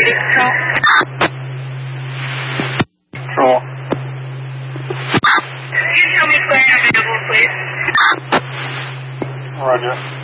Sure. Can you tell me when you're available, please? Roger.